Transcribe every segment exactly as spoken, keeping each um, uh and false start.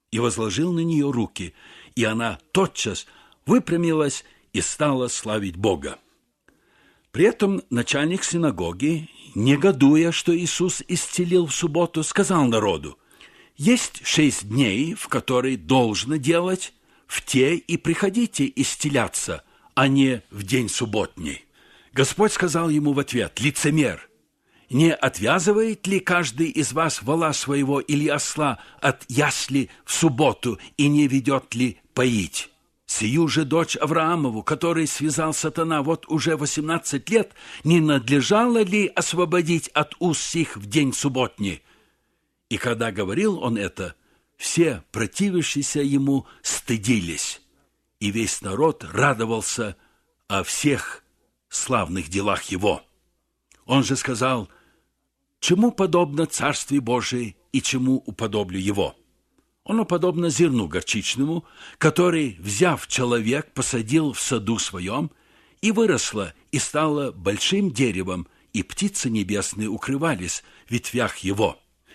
и возложил на нее руки, и она тотчас выпрямилась и стала славить Бога. При этом начальник синагоги, негодуя, что Иисус исцелил в субботу, сказал народу: «Есть шесть дней, в которые должно делать, в те и приходите исцеляться, а не в день субботний». Господь сказал ему в ответ: «Лицемер, не отвязывает ли каждый из вас вола своего или осла от ясли в субботу и не ведет ли поить? Сию же дочь Авраамову, которой связал сатана вот уже восемнадцать лет, не надлежало ли освободить от уз сих в день субботний?» И когда говорил он это, все противившиеся ему стыдились, и весь народ радовался о всех славных делах его. Он же сказал: «Чему подобно Царствие Божие и чему уподоблю его? Оно подобно зерну горчичному, который, взяв человек, посадил в саду своем, и выросло, и стало большим деревом, и птицы небесные укрывались в ветвях его».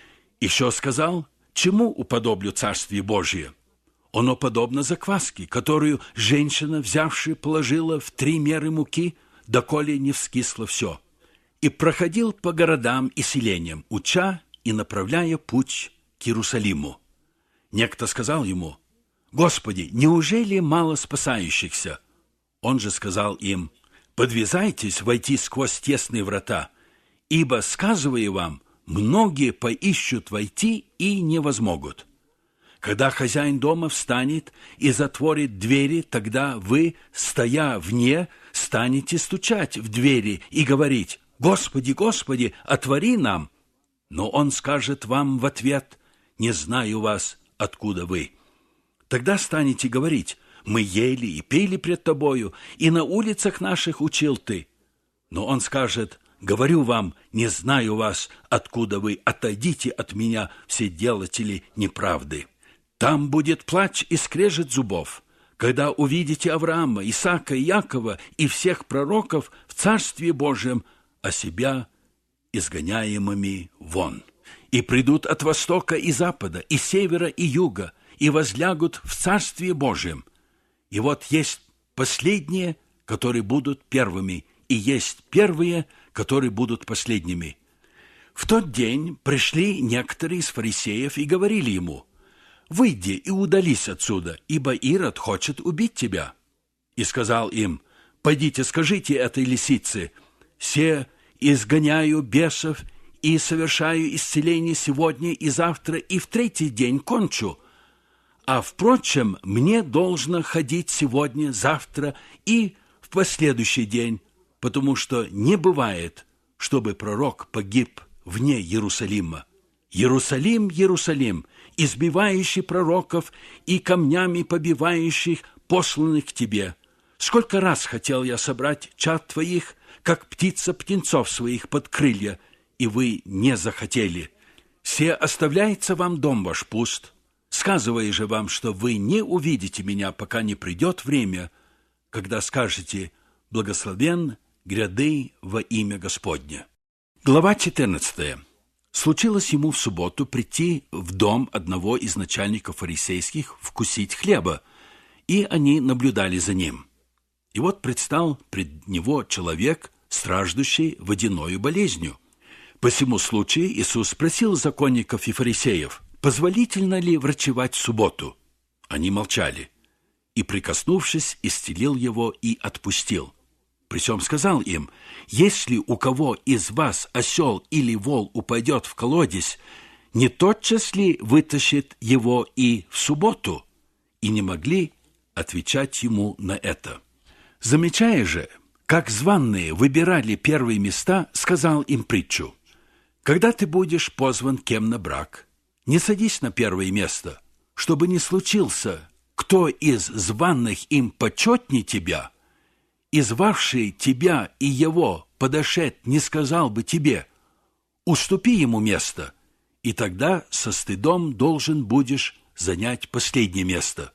Еще сказал: «Чему уподоблю Царствие Божие? Оно подобно закваске, которую женщина, взявшая, положила в три меры муки, доколе не вскисло все. И проходил по городам и селениям, уча и направляя путь к Иерусалиму. Некто сказал ему: «Господи, неужели мало спасающихся?» Он же сказал им: «Подвязайтесь войти сквозь тесные врата, ибо, сказываю вам, многие поищут войти и не возмогут. Когда хозяин дома встанет и затворит двери, тогда вы, стоя вне, станете стучать в двери и говорить: «Господи, Господи, отвори нам!» Но он скажет вам в ответ: «Не знаю вас, откуда вы». Тогда станете говорить: «Мы ели и пили пред тобою, и на улицах наших учил ты». Но он скажет: «Говорю вам, не знаю вас, откуда вы, отойдите от меня, все делатели неправды». Там будет плач и скрежет зубов, когда увидите Авраама, Исаака и Якова и всех пророков в Царстве Божьем, а себя изгоняемыми вон. И придут от востока и запада, и севера и юга, и возлягут в Царстве Божьем. И вот есть последние, которые будут первыми, и есть первые, которые будут последними. В тот день пришли некоторые из фарисеев и говорили ему: «Выйди и удались отсюда, ибо Ирод хочет убить тебя». И сказал им: «Пойдите, скажите этой лисице: се изгоняю бесов и совершаю исцеление сегодня и завтра, и в третий день кончу. А, впрочем, мне должно ходить сегодня, завтра и в последующий день, потому что не бывает, чтобы пророк погиб вне Иерусалима. Иерусалим, Иерусалим, избивающий пророков и камнями побивающих посланных к тебе! Сколько раз хотел я собрать чад твоих, как птица птенцов своих под крылья, и вы не захотели. Се оставляется вам дом ваш пуст, сказывая же вам, что вы не увидите меня, пока не придет время, когда скажете: благословен гряды во имя Господне». Глава четырнадцатая. Случилось ему в субботу прийти в дом одного из начальников фарисейских вкусить хлеба, и они наблюдали за ним. И вот предстал пред него человек, страждущий водяною болезнью. По сему случаю Иисус спросил законников и фарисеев: позволительно ли врачевать в субботу? Они молчали. И, прикоснувшись, исцелил его и отпустил. При сем сказал им: если у кого из вас осел или вол упадет в колодец, не тотчас ли вытащит его и в субботу? И не могли отвечать ему на это. Замечая же, как званные выбирали первые места, сказал им притчу: когда ты будешь позван кем на брак, не садись на первое место, чтобы не случился, кто из званных им почетней тебя, и звавший тебя и его подошед не сказал бы тебе: уступи ему место, и тогда со стыдом должен будешь занять последнее место.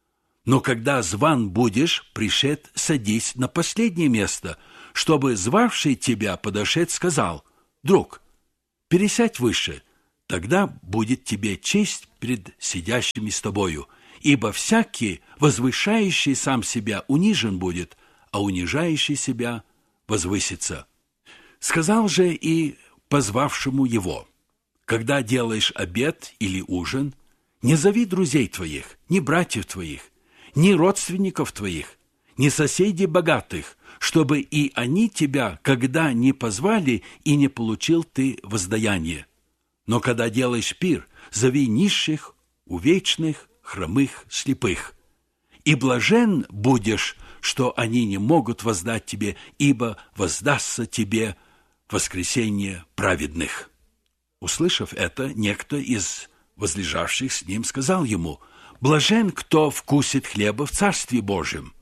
Но когда зван будешь, пришед, садись на последнее место, чтобы звавший тебя подошед сказал: друг, пересядь выше, тогда будет тебе честь пред сидящими с тобою, ибо всякий, возвышающий сам себя, унижен будет, а унижающий себя возвысится. Сказал же и позвавшему его: когда делаешь обед или ужин, не зови друзей твоих, ни братьев твоих, ни родственников твоих, ни соседей богатых, чтобы и они тебя, когда не позвали, и не получил ты воздаяние. Но когда делаешь пир, зови нищих, увечных, хромых, слепых. И блажен будешь, что они не могут воздать тебе, ибо воздастся тебе воскресение праведных». Услышав это, некто из возлежавших с ним сказал ему: «Блажен, кто вкусит хлеба в Царстве Божьем».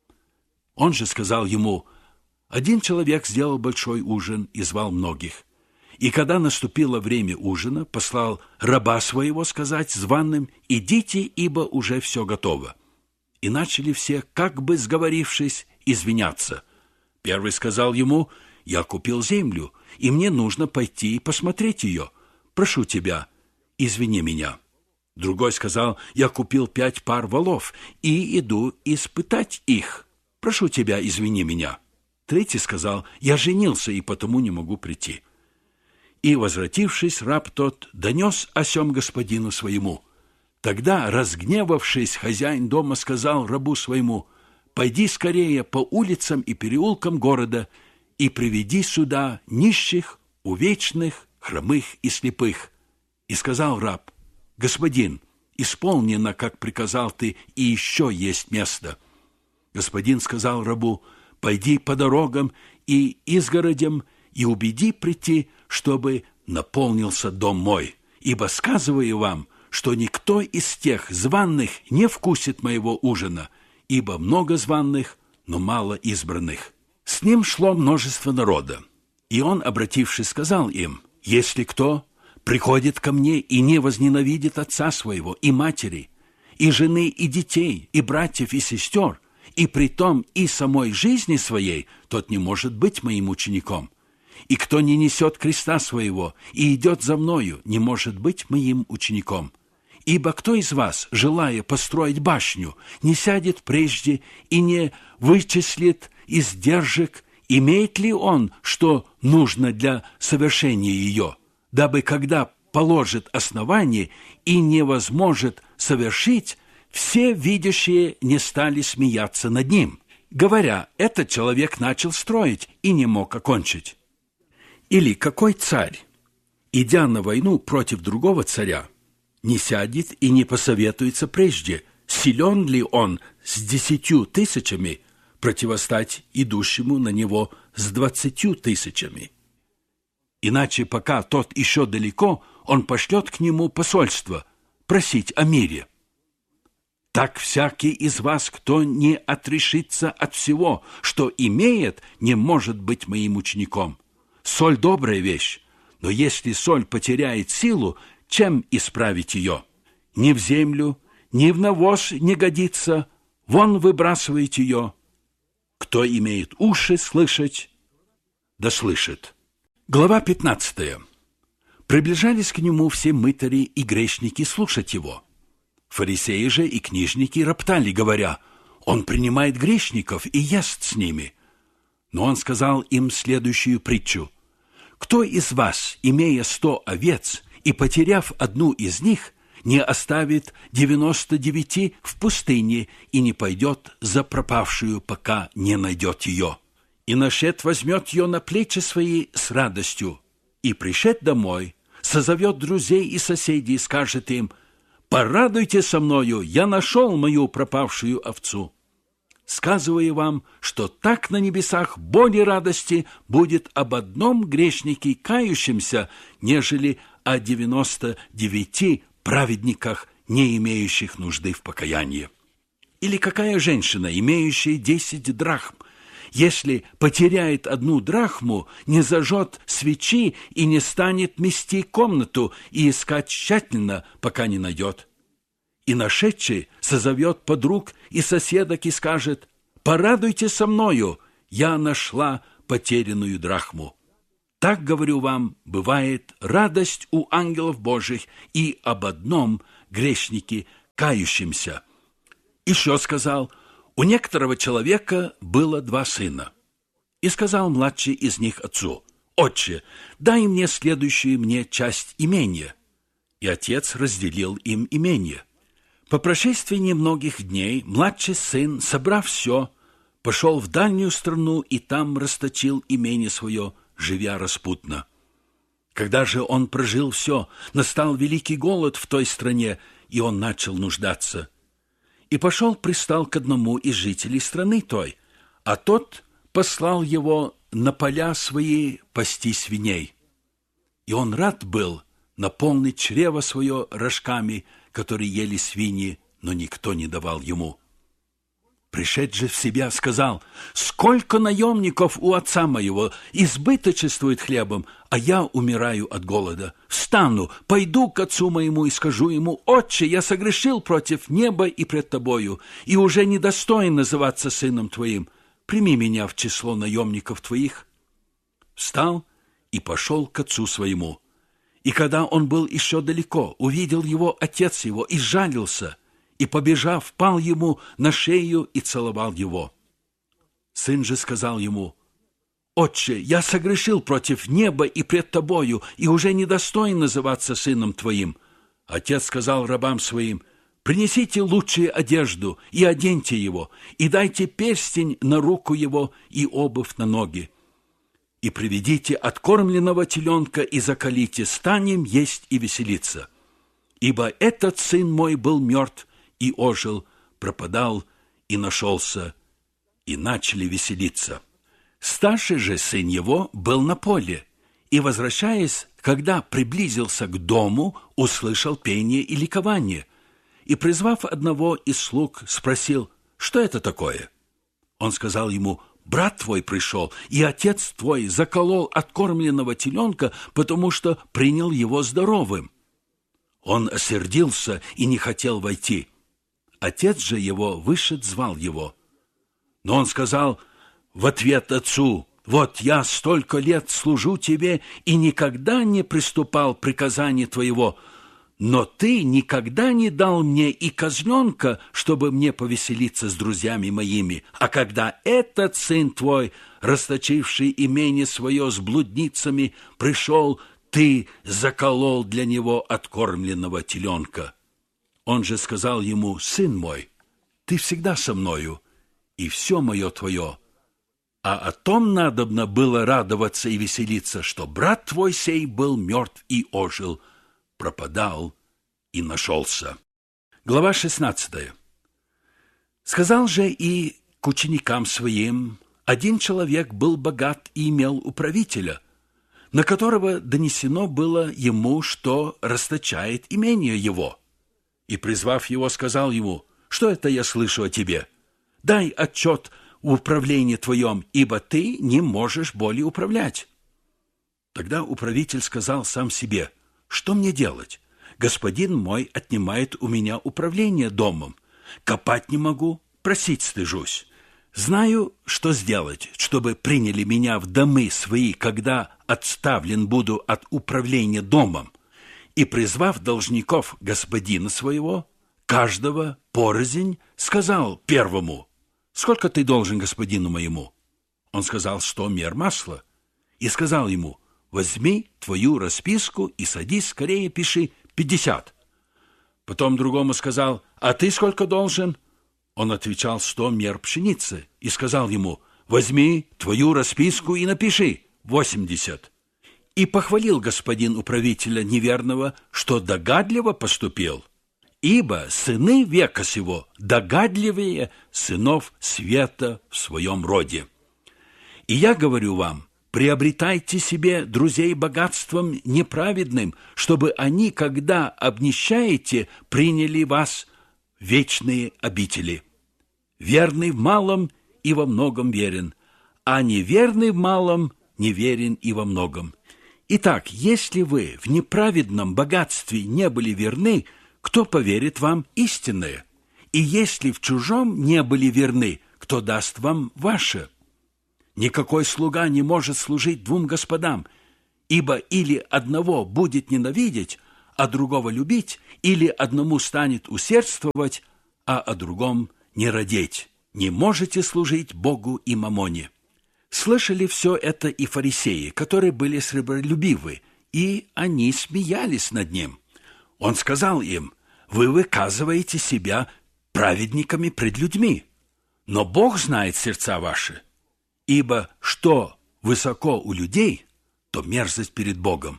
Он же сказал ему: «Один человек сделал большой ужин и звал многих. И когда наступило время ужина, послал раба своего сказать званым: идите, ибо уже все готово. И начали все, как бы сговорившись, извиняться. Первый сказал ему: я купил землю, и мне нужно пойти и посмотреть ее. Прошу тебя, извини меня. Другой сказал: я купил пять пар волов и иду испытать их. Прошу тебя, извини меня. Третий сказал: я женился и потому не могу прийти. И, возвратившись, раб тот донес о сем господину своему. Тогда, разгневавшись, хозяин дома сказал рабу своему: пойди скорее по улицам и переулкам города и приведи сюда нищих, увечных, хромых и слепых. И сказал раб: господин, исполнено, как приказал ты, и еще есть место. Господин сказал рабу: пойди по дорогам и изгородям и убеди прийти, чтобы наполнился дом мой. Ибо сказываю вам, что никто из тех званых не вкусит моего ужина, ибо много званых, но мало избранных». С ним шло множество народа, и он, обратившись, сказал им: «Если кто приходит ко мне и не возненавидит отца своего и матери, и жены, и детей, и братьев, и сестер, и притом и самой жизни своей, тот не может быть моим учеником. И кто не несет креста своего и идет за мною, не может быть моим учеником. Ибо кто из вас, желая построить башню, не сядет прежде и не вычислит издержек, имеет ли он, что нужно для совершения ее, дабы, когда положит основание и не возможет совершить, все видящие не стали смеяться над ним, говоря: этот человек начал строить и не мог окончить. Или какой царь, идя на войну против другого царя, не сядет и не посоветуется прежде, силен ли он с десятью тысячами противостать идущему на него с двадцатью тысячами? Иначе, пока тот еще далеко, он пошлет к нему посольство просить о мире. Так всякий из вас, кто не отрешится от всего, что имеет, не может быть моим учеником. Соль – добрая вещь, но если соль потеряет силу, чем исправить ее? Ни в землю, ни в навоз не годится, вон выбрасывает ее. Кто имеет уши слышать, да слышит». Глава пятнадцатая. Приближались к нему все мытари и грешники слушать его. Фарисеи же и книжники роптали, говоря: «Он принимает грешников и ест с ними». Но он сказал им следующую притчу: «Кто из вас, имея сто овец и потеряв одну из них, не оставит девяносто девяти в пустыне и не пойдет за пропавшую, пока не найдет ее? И нашед возьмет ее на плечи свои с радостью, и, пришед домой, созовет друзей и соседей и скажет им: порадуйте со мною, я нашел мою пропавшую овцу. Сказываю вам, что так на небесах более радости будет об одном грешнике, кающемся, нежели о девяноста девяти праведниках, не имеющих нужды в покаянии. Или какая женщина, имеющая десять драхм, если потеряет одну драхму, не зажжет свечи и не станет мести комнату и искать тщательно, пока не найдет? И нашедший созовет подруг и соседок и скажет: порадуйте со мною, я нашла потерянную драхму. Так, говорю вам, бывает радость у ангелов Божьих и об одном грешнике, кающемся. Еще сказал: у некоторого человека было два сына. И сказал младший из них отцу: «Отче, дай мне следующую мне часть имения». И отец разделил им имение. По прошествии немногих дней младший сын, собрав все, пошел в дальнюю страну и там расточил имение свое, живя распутно. Когда же он прожил все, настал великий голод в той стране, и он начал нуждаться. И пошел, пристал к одному из жителей страны той, а тот послал его на поля свои пасти свиней. И он рад был наполнить чрево свое рожками, которые ели свиньи, но никто не давал ему. Пришедший в себя, сказал: «Сколько наемников у отца моего избыточествует хлебом, а я умираю от голода. Встану, пойду к отцу моему и скажу ему: Отче, я согрешил против неба и пред тобою, и уже недостоин называться сыном твоим. Прими меня в число наемников твоих». Встал и пошел к отцу своему. И когда он был еще далеко, увидел его отец его и сжалился, и, побежав, пал ему на шею и целовал его. Сын же сказал ему: «Отче, я согрешил против неба и пред тобою, и уже недостоин называться сыном твоим». Отец сказал рабам своим: «Принесите лучшую одежду и оденьте его, и дайте перстень на руку его и обувь на ноги. И приведите откормленного теленка и заколите, станем есть и веселиться. Ибо этот сын мой был мертв и ожил, пропадал и нашелся, и начали веселиться. Старший же сын его был на поле, и, возвращаясь, когда приблизился к дому, услышал пение и ликование, и, призвав одного из слуг, спросил: «Что это такое?» Он сказал ему: «Брат твой пришел, и отец твой заколол откормленного теленка, потому что принял его здоровым». Он осердился и не хотел войти. Отец же его вышед, звал его. Но он сказал в ответ отцу: «Вот я столько лет служу тебе и никогда не приступал приказания твоего, но ты никогда не дал мне и козленка, чтобы мне повеселиться с друзьями моими. А когда этот сын твой, расточивший имение свое с блудницами, пришел, ты заколол для него откормленного теленка». Он же сказал ему: «Сын мой, ты всегда со мною, и все мое твое. А о том надобно было радоваться и веселиться, что брат твой сей был мертв и ожил, пропадал и нашелся». Глава шестнадцатая. «Сказал же и к ученикам своим: один человек был богат и имел управителя, на которого донесено было ему, что расточает имение его. И, призвав его, сказал ему: «Что это я слышу о тебе? Дай отчет в управлении твоем, ибо ты не можешь более управлять». Тогда управитель сказал сам себе: «Что мне делать? Господин мой отнимает у меня управление домом. Копать не могу, просить стыжусь. Знаю, что сделать, чтобы приняли меня в домы свои, когда отставлен буду от управления домом». И, призвав должников господина своего, каждого порознь, сказал первому: «Сколько ты должен господину моему?» Он сказал: «Сто мер масла». И сказал ему: «Возьми твою расписку и садись, скорее пиши пятьдесят». Потом другому сказал: «А ты сколько должен?» Он отвечал: «Сто мер пшеницы». И сказал ему: «Возьми твою расписку и напиши восемьдесят». И похвалил господин управителя неверного, что догадливо поступил, ибо сыны века сего догадливее сынов света в своем роде. И я говорю вам: приобретайте себе друзей богатством неправедным, чтобы они, когда обнищаете, приняли вас в вечные обители. Верный в малом и во многом верен, а неверный в малом неверен и во многом. Итак, если вы в неправедном богатстве не были верны, кто поверит вам истинное? И если в чужом не были верны, кто даст вам ваше? Никакой слуга не может служить двум господам, Ибо или одного будет ненавидеть, а другого любить, или одному станет усердствовать, а о другом не радеть. Не можете служить Богу и мамоне». Слышали все это и фарисеи, которые были сребролюбивы, и они смеялись над ним. Он сказал им: «Вы выказываете себя праведниками пред людьми, но Бог знает сердца ваши, ибо что высоко у людей, то мерзость перед Богом.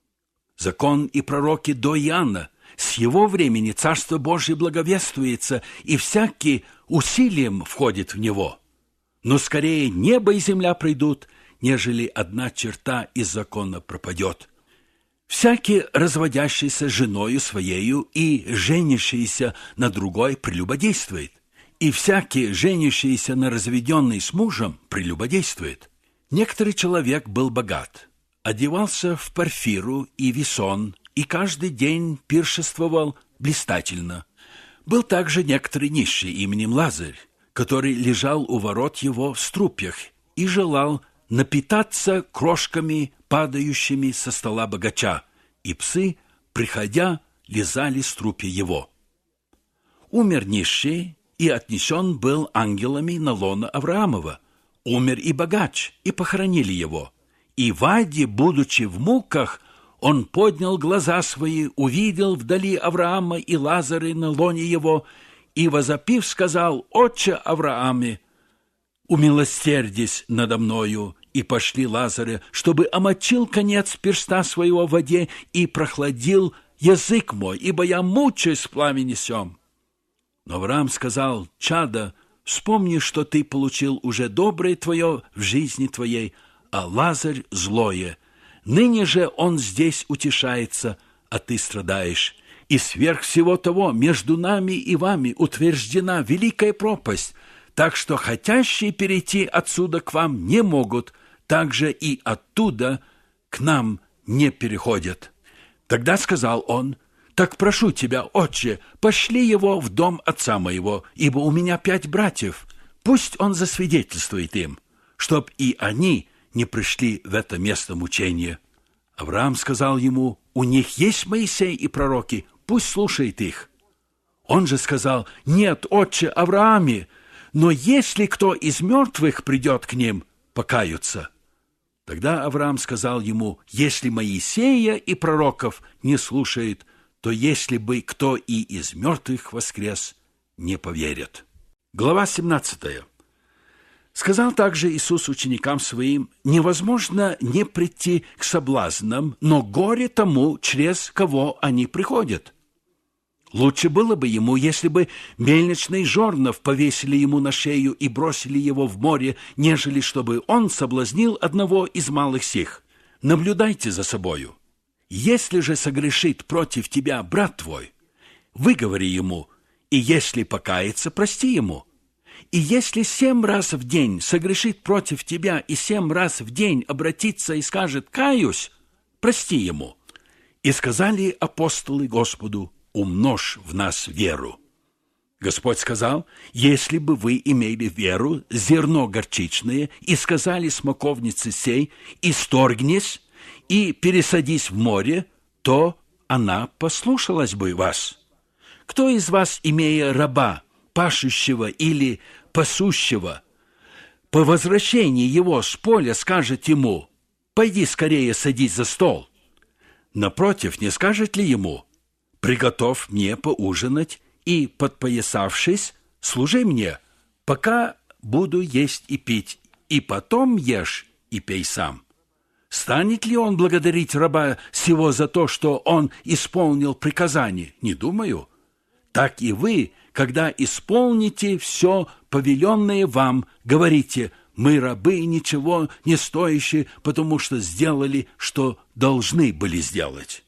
Закон и пророки до Иоанна, с его времени Царство Божие благовествуется, и всякий усилием входит в него. Но скорее небо и земля пройдут, нежели одна черта из закона пропадет. Всякий, разводящийся с женою своею и женящийся на другой, прелюбодействует, и всякий, женящийся на разведенной с мужем, прелюбодействует. Некоторый человек был богат, одевался в парфиру и весон, и каждый день пиршествовал блистательно. Был также некоторый нищий именем Лазарь, который лежал у ворот его в струпьях и желал напитаться крошками, падающими со стола богача, и псы, приходя, лизали струпья его. Умер нищий, и отнесен был ангелами на лоно Авраамова. Умер и богач, и похоронили его. И в аде, будучи в муках, он поднял глаза свои, увидел вдали Авраама и Лазаря на лоне его, и, возопив, сказал: «Отче Аврааме, умилосердись надо мною, и пошли Лазаря, чтобы омочил конец перста своего в воде и прохладил язык мой, ибо я мучаюсь в пламени сем». Но Авраам сказал: «Чадо, вспомни, что ты получил уже доброе твое в жизни твоей, а Лазарь злое. Ныне же он здесь утешается, а ты страдаешь. И сверх всего того между нами и вами утверждена великая пропасть, так что хотящие перейти отсюда к вам не могут, так же и оттуда к нам не переходят». Тогда сказал он: «Так прошу тебя, отче, пошли его в дом отца моего, ибо у меня пять братьев. Пусть он засвидетельствует им, чтоб и они не пришли в это место мучения». Авраам сказал ему: «У них есть Моисей и пророки, пусть слушает их». Он же сказал: «Нет, отче Аврааме, но если кто из мертвых придет к ним, покаются». Тогда Авраам сказал ему: «Если Моисея и пророков не слушает, то если бы кто и из мертвых воскрес, не поверят». Глава семнадцатая. Сказал также Иисус ученикам своим: «Невозможно не прийти к соблазнам, но горе тому, через кого они приходят. Лучше было бы ему, если бы мельничный жорнов повесили ему на шею и бросили его в море, нежели чтобы он соблазнил одного из малых сих. Наблюдайте за собою. Если же согрешит против тебя брат твой, выговори ему, и если покается, прости ему. И если семь раз в день согрешит против тебя и семь раз в день обратится и скажет: «Каюсь», прости ему». И сказали апостолы Господу: «Умножь в нас веру». Господь сказал: «Если бы вы имели веру, зерно горчичное, и сказали смоковнице сей: исторгнись и пересадись в море, то она послушалась бы вас. Кто из вас, имея раба, пашущего или пасущего, по возвращении его с поля скажет ему: пойди скорее садись за стол? Напротив, не скажет ли ему: приготовь мне поужинать и, подпоясавшись, служи мне, пока буду есть и пить, и потом ешь и пей сам? Станет ли он благодарить раба сего за то, что он исполнил приказание? Не думаю. Так и вы, когда исполните все повеленное вам, говорите: мы рабы ничего не стоящие, потому что сделали, что должны были сделать».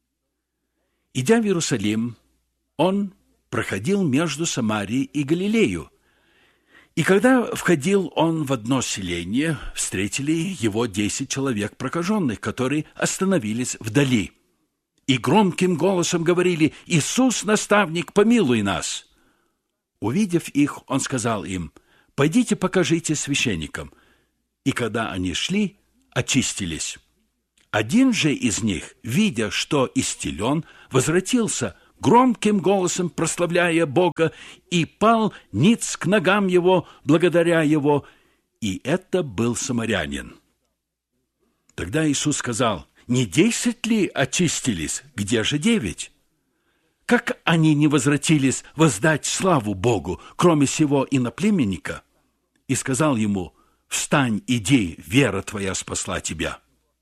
Идя в Иерусалим, он проходил между Самарией и Галилею. И когда входил он в одно селение, встретили его десять человек прокаженных, которые остановились вдали. И громким голосом говорили: «Иисус, наставник, помилуй нас!» Увидев их, он сказал им: «Пойдите покажите священникам». И когда они шли, очистились. Один же из них, видя, что исцелен, возвратился, громким голосом прославляя Бога, и пал ниц к ногам его, благодаря его, и это был самарянин. Тогда Иисус сказал: «Не десять ли очистились? Где же девять? Как они не возвратились воздать славу Богу, кроме сего иноплеменника?» И сказал ему: «Встань, иди, вера твоя спасла тебя».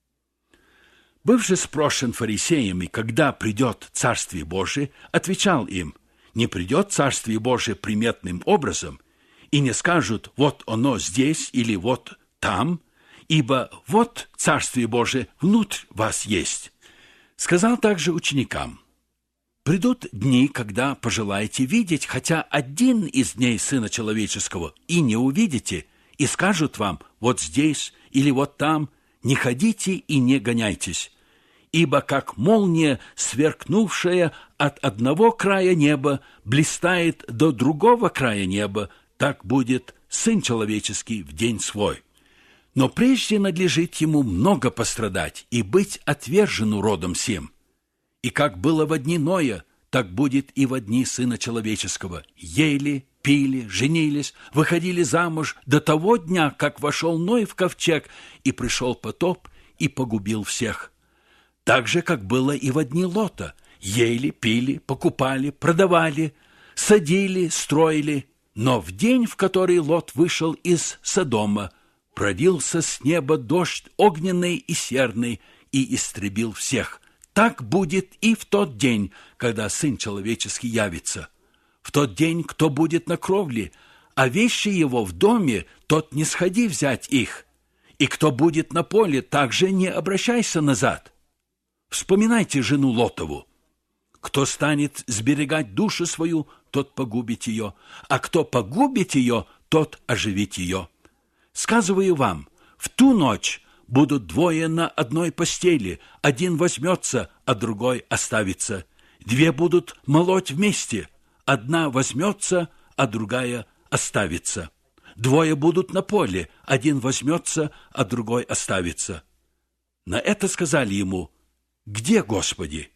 Быв же спрошен фарисеями, когда придет Царствие Божие, отвечал им: «Не придет Царствие Божие приметным образом, и не скажут: вот оно здесь или вот там, ибо вот Царствие Божие внутрь вас есть». Сказал также ученикам: «Придут дни, когда пожелаете видеть хотя один из дней Сына Человеческого, и не увидите, и скажут вам: вот здесь или вот там, не ходите и не гоняйтесь. Ибо как молния, сверкнувшая от одного края неба, блистает до другого края неба, так будет Сын Человеческий в день свой. Но прежде надлежит ему много пострадать и быть отвержену родом сем. И как было во дни Ноя, так будет и во дни Сына Человеческого. Ели, пили, женились, выходили замуж до того дня, как вошел Ной в ковчег, и пришел потоп, и погубил всех. Так же, как было и во дни Лота. Ели, пили, покупали, продавали, садили, строили. Но в день, в который Лот вышел из Содома, пролился с неба дождь огненный и серный, и истребил всех. Так будет и в тот день, когда Сын Человеческий явится. В тот день, кто будет на кровле, а вещи его в доме, тот не сходи взять их. И кто будет на поле, также не обращайся назад. Вспоминайте жену Лотову. Кто станет сберегать душу свою, тот погубит ее, а кто погубит ее, тот оживит ее. Сказываю вам, в ту ночь будут двое на одной постели, один возьмется, а другой оставится. Две будут молоть вместе, одна возьмется, а другая оставится. Двое будут на поле, один возьмется, а другой оставится». На это сказали ему: «Где, Господи?»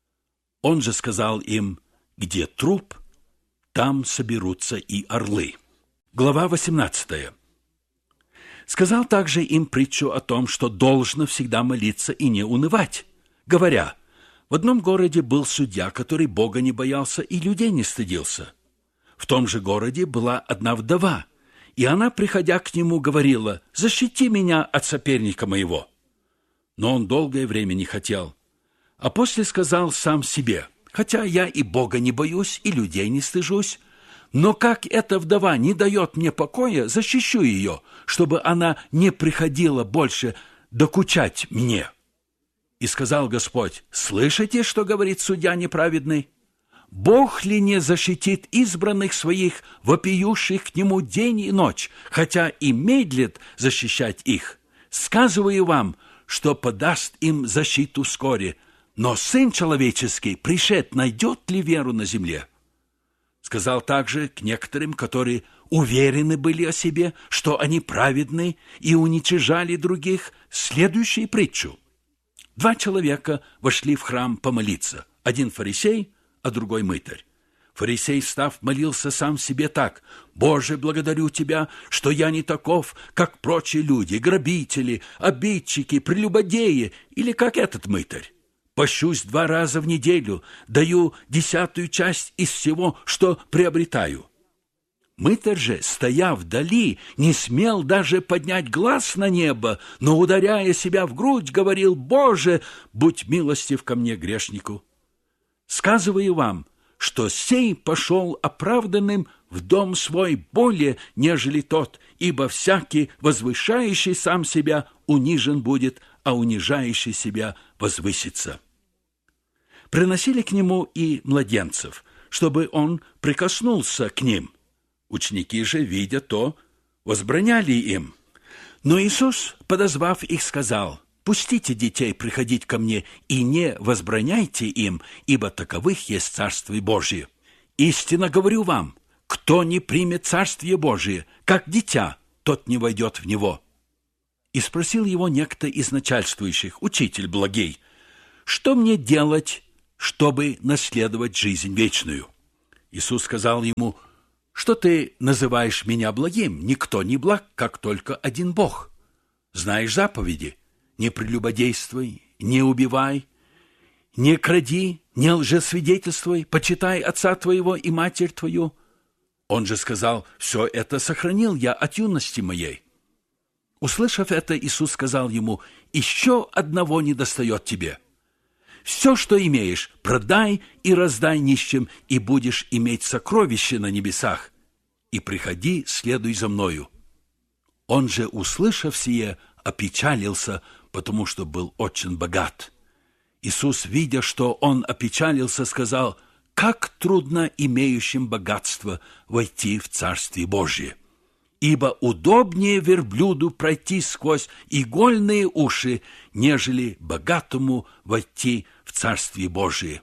Он же сказал им: «Где труп, там соберутся и орлы». Глава восемнадцатая. Сказал также им притчу о том, что должно всегда молиться и не унывать, говоря: в одном городе был судья, который Бога не боялся и людей не стыдился. В том же городе была одна вдова, и она, приходя к нему, говорила: «Защити меня от соперника моего». Но он долгое время не хотел, а после сказал сам себе: «Хотя я и Бога не боюсь, и людей не стыжусь, но как эта вдова не дает мне покоя, защищу ее, чтобы она не приходила больше докучать мне». И сказал Господь: «Слышите, что говорит судья неправедный? Бог ли не защитит избранных своих, вопиющих к нему день и ночь, хотя и медлит защищать их? Сказываю вам, что подаст им защиту вскоре, но Сын Человеческий, пришед, найдет ли веру на земле?» Сказал также к некоторым, которые уверены были о себе, что они праведны и уничижали других, следующую притчу. Два человека вошли в храм помолиться, один фарисей, а другой мытарь. Фарисей, встав, молился сам себе так: «Боже, благодарю Тебя, что я не таков, как прочие люди, грабители, обидчики, прелюбодеи, или как этот мытарь. Пощусь два раза в неделю, даю десятую часть из всего, что приобретаю». Мытарь же, стоя вдали, не смел даже поднять глаз на небо, но, ударяя себя в грудь, говорил: «Боже, будь милостив ко мне, грешнику». Сказываю вам, что сей пошел оправданным в дом свой более, нежели тот, ибо всякий, возвышающий сам себя, унижен будет, а унижающий себя возвысится. Приносили к нему и младенцев, чтобы он прикоснулся к ним. Ученики же, видя то, возбраняли им. Но Иисус, подозвав их, сказал: «Пустите детей приходить ко мне, и не возбраняйте им, ибо таковых есть Царствие Божие. Истинно говорю вам, кто не примет Царствие Божие, как дитя, тот не войдет в него». И спросил его некто из начальствующих: «Учитель благий, что мне делать, чтобы наследовать жизнь вечную?» Иисус сказал ему: «Что ты называешь меня благим? Никто не благ, как только один Бог. Знаешь заповеди: не прелюбодействуй, не убивай, не кради, не лжесвидетельствуй, почитай отца твоего и матерь твою». Он же сказал: «Все это сохранил я от юности моей». Услышав это, Иисус сказал ему: «Еще одного недостает тебе. Все, что имеешь, продай и раздай нищим, и будешь иметь сокровище на небесах. И приходи, следуй за мною». Он же, услышав сие, опечалился, потому что был очень богат. Иисус, видя, что он опечалился, сказал: «Как трудно имеющим богатство войти в Царствие Божие! Ибо удобнее верблюду пройти сквозь игольные уши, нежели богатому войти в Царствие Божие».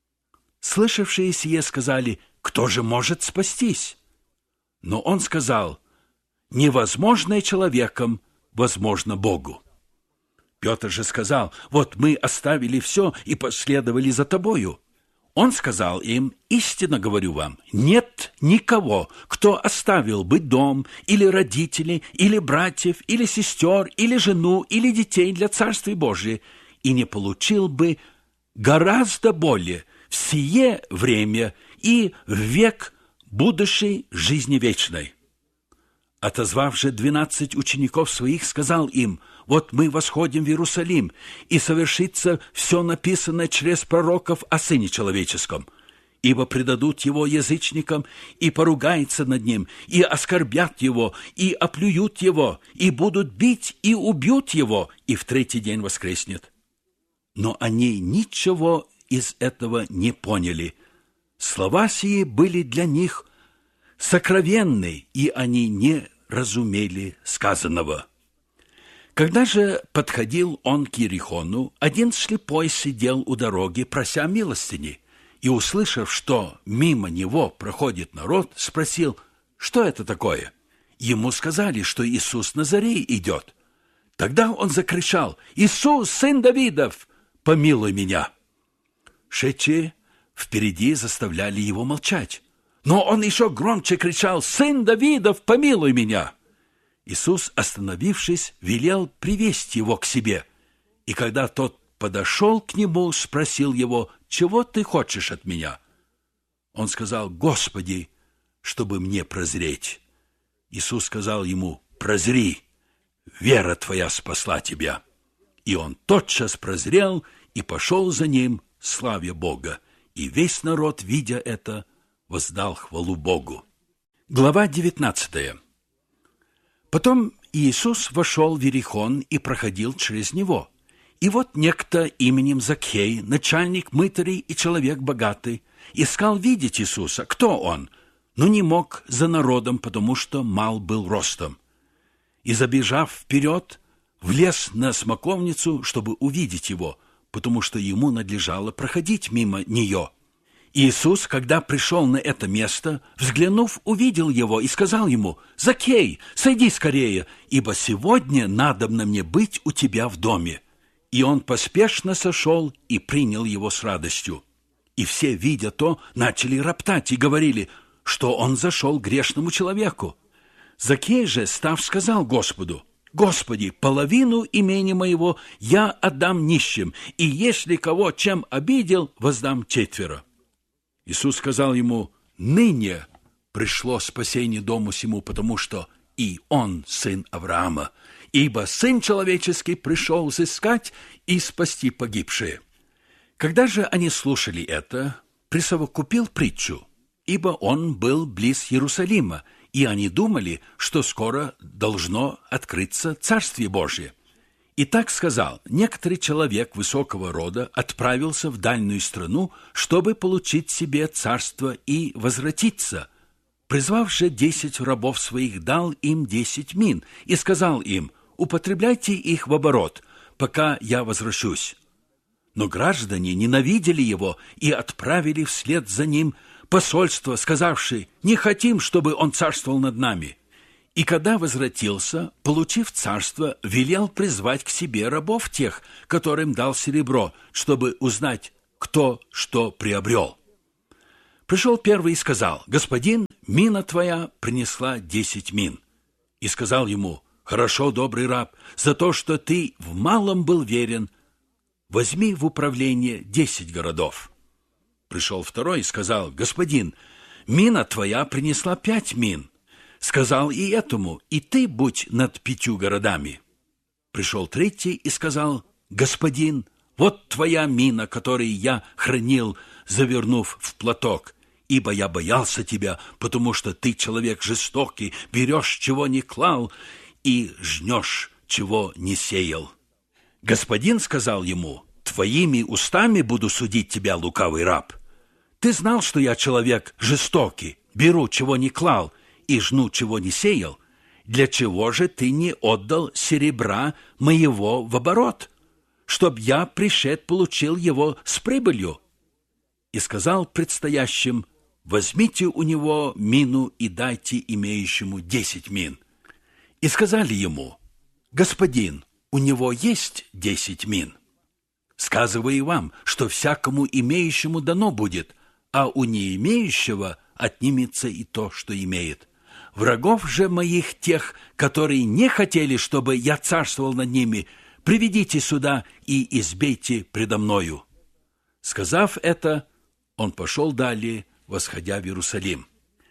Слышавшие сие сказали: «Кто же может спастись?» Но он сказал: «Невозможное человеком возможно Богу». Петр же сказал: «Вот мы оставили все и последовали за тобою». Он сказал им: «Истинно говорю вам, нет никого, кто оставил бы дом, или родителей, или братьев, или сестер, или жену, или детей для Царствия Божия, и не получил бы гораздо более в сие время и в век будущей жизни вечной». Отозвав же двенадцать учеников своих, сказал им: «Вот мы восходим в Иерусалим, и совершится все написанное через пророков о Сыне Человеческом. Ибо предадут его язычникам, и поругаются над ним, и оскорбят его, и оплюют его, и будут бить, и убьют его, и в третий день воскреснет». Но они ничего из этого не поняли. Слова сии были для них сокровенны, и они не разумели сказанного. Когда же подходил он к Иерихону, один слепой сидел у дороги, прося милостыни, и, услышав, что мимо него проходит народ, спросил: «Что это такое?» Ему сказали, что Иисус Назарей идет. Тогда он закричал: «Иисус, сын Давидов, помилуй меня!» Шедшие впереди заставляли его молчать. Но он еще громче кричал: «Сын Давидов, помилуй меня!» Иисус, остановившись, велел привести его к себе. И когда тот подошел к нему, спросил его: «Чего ты хочешь от меня?» Он сказал: «Господи, чтобы мне прозреть». Иисус сказал ему: «Прозри, вера твоя спасла тебя». И он тотчас прозрел и пошел за ним, славя Бога. И весь народ, видя это, воздал хвалу Богу. Глава девятнадцатая. Потом Иисус вошел в Иерихон и проходил через него. И вот некто именем Закхей, начальник мытарей и человек богатый, искал видеть Иисуса, кто он, но не мог за народом, потому что мал был ростом. И, забежав вперед, влез на смоковницу, чтобы увидеть его, потому что ему надлежало проходить мимо нее. Иисус, когда пришел на это место, взглянув, увидел его и сказал ему: «Закхей, сойди скорее, ибо сегодня надобно мне быть у тебя в доме». И он поспешно сошел и принял его с радостью. И все, видя то, начали роптать и говорили, что он зашел к грешному человеку. Закхей же, став, сказал Господу: «Господи, половину имени моего я отдам нищим, и если кого чем обидел, воздам четверо». Иисус сказал ему: «Ныне пришло спасение дому сему, потому что и он сын Авраама, ибо Сын Человеческий пришел взыскать и спасти погибшие». Когда же они слушали это, присовокупил притчу, ибо он был близ Иерусалима, и они думали, что скоро должно открыться Царствие Божие. И так сказал: некоторый человек высокого рода отправился в дальнюю страну, чтобы получить себе царство и возвратиться. Призвав же десять рабов своих, дал им десять мин и сказал им: употребляйте их в оборот, пока я возвращусь. Но граждане ненавидели его и отправили вслед за ним посольство, сказавши: не хотим, чтобы он царствовал над нами. И когда возвратился, получив царство, велел призвать к себе рабов тех, которым дал серебро, чтобы узнать, кто что приобрел. Пришел первый и сказал: «Господин, мина твоя принесла десять мин». И сказал ему: «Хорошо, добрый раб, за то, что ты в малом был верен, возьми в управление десять городов». Пришел второй и сказал: «Господин, мина твоя принесла пять мин». Сказал и этому: «И ты будь над пятью городами». Пришел третий и сказал: «Господин, вот твоя мина, которую я хранил, завернув в платок, ибо я боялся тебя, потому что ты человек жестокий, берешь, чего не клал, и жнешь, чего не сеял». Господин сказал ему: «Твоими устами буду судить тебя, лукавый раб. Ты знал, что я человек жестокий, беру, чего не клал, и жну, чего не сеял. Для чего же ты не отдал серебра моего в оборот, чтоб я, пришед, получил его с прибылью?» И сказал предстоящим: «Возьмите у него мину и дайте имеющему десять мин». И сказали ему: «Господин, у него есть десять мин. Сказываю вам, что всякому имеющему дано будет, а у не имеющего отнимется и то, что имеет. Врагов же моих, тех, которые не хотели, чтобы я царствовал над ними, приведите сюда и избейте предо мною». Сказав это, он пошел далее, восходя в Иерусалим.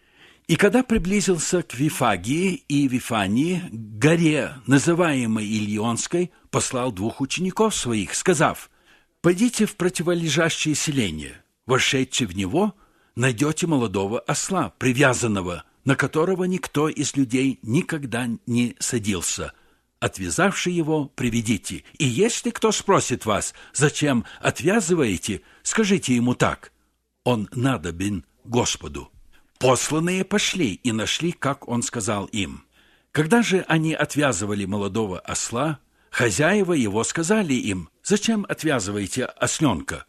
И когда приблизился к Вифагии и Вифании, к горе, называемой Илионской, послал двух учеников своих, сказав: «Пойдите в противолежащее селение, вошедши в него, найдете молодого осла, привязанного, на которого никто из людей никогда не садился. Отвязавши его, приведите. И если кто спросит вас, зачем отвязываете, скажите ему так: он надобен Господу». Посланные пошли и нашли, как он сказал им. Когда же они отвязывали молодого осла, хозяева его сказали им: «Зачем отвязываете осленка?»